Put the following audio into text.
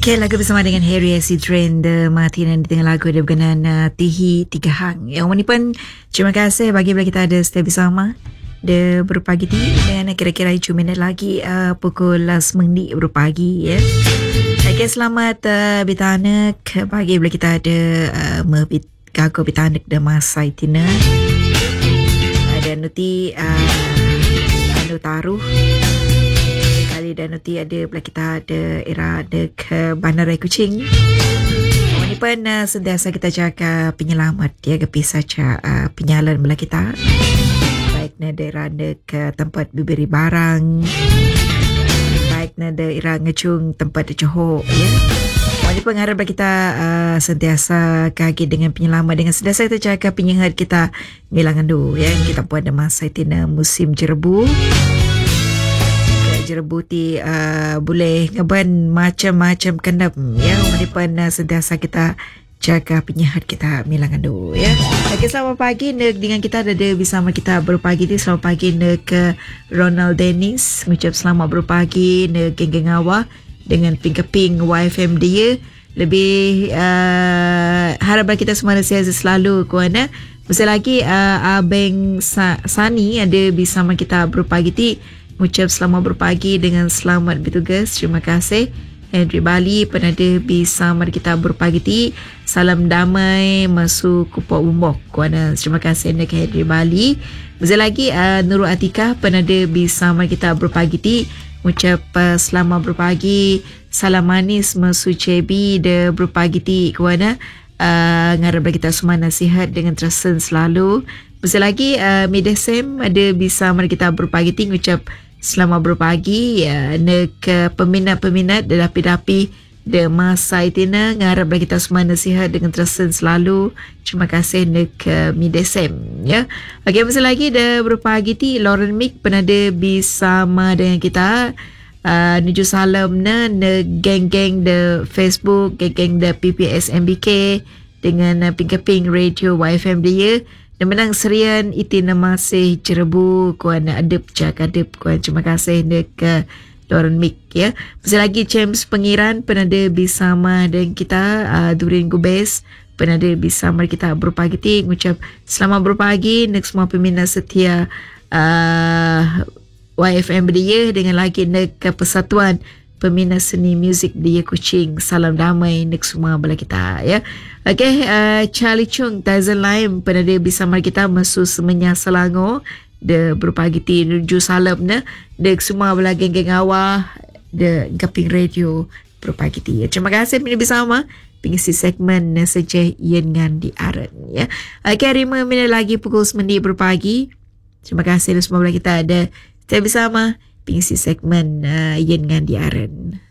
Okay, lagu bersama dengan Harry Asidren The Martin di tengah lagu dia berkenaan Tihi Tiga Hang. Yang ini pun terima kasih bagi kita ada stay bersama. Dia berpagi ti dan kira-kira 7 minit lagi pukul 9 berpagi ya. Okay, selamat bitanak bagi kita ada merbit gago bitanak de masai tina. Ada nuti anu taruh dan nanti ada pula kita ada era ada ke Bandar Raya Kuching. Ini pun sentiasa kita jaga penyelamat ya kepi saja penyalan mula kita. Baik daerah ada ke tempat bibiri barang. Baik daerah ngecung tempat Johor ya. Ini pun harap kita sentiasa kaki dengan penyelamat dengan sentiasa kita jaga penyihat kita milangan dulu ya. Kita pun ada masa tina musim jerebu. Jerebuti boleh ngeban macam-macam kendap ya. Walaupun sentiasa kita jaga penyihat kita milangan dulu ya. Okay, selamat pagi dengan kita ada bersama kita berpagi ni. Selamat pagi ke Ronald Dennis. Mengucap selamat berpagi geng-geng awak dengan Pink YFM dia. Lebih harap kita semua sihat selalu kuana. Mesti lagi Abang Sani ada bersama kita berpagi ti. Ucap selamat berpagi dengan selamat bertugas. Terima kasih. Henry Bali penada bersama kita berpagi ti. Salam damai masuk Kupok Bumbok. Kuana terima kasih Anda Henry Bali. Betul lagi Nurul Atika penada bersama kita berpagi ti. Ucap selamat berpagi. Salam manis masuk CB de berpagi ti. Kuana ngarap kita semua nasihat dengan tersen selalu. Betul lagi Medesem ada bersama kita berpagi ti. Ucap selamat berpagi ya ke peminat-peminat dapi-dapi de masa itina ngarap kita semua nasihat dengan tersen selalu. Terima kasih nek Midesem ya. Okey, masa lagi dah berpagi ti Lauren Mick penada bersama dengan kita. Nuju salam na geng-geng de Facebook, geng-geng de PPS MBK dengan Pink Radio YFM dia. Dan menang serian itina masih jerebu kuan adep jaga adep kuan. Terima kasih ke Lauren Mick ya. Masih lagi James Pengiran penada bersama dengan kita. Durin Gubes penada bersama kita berpagi ti. Ngucap selamat berpagi nek semua peminat setia YFM dia dengan lagi nek Persatuan Peminat Seni Muzik dia Kuching. Salam damai nek semua bala kita ya. Okey, Charlie Chung Tyson Lime penada bersama kita masuk Semenya Selangor de berpagi ti nuju salam na dek semua bala geng-geng awak de Gaping Radio berpagi ti. Terima kasih bila bersama pengisi segmen Sejeh Yen Ngan di Aren ya. Okey, 5 minit lagi pukul 9 berpagi. Terima kasih semua bala kita ada stay bersama pengisi segmen Yen Ngan di Aren.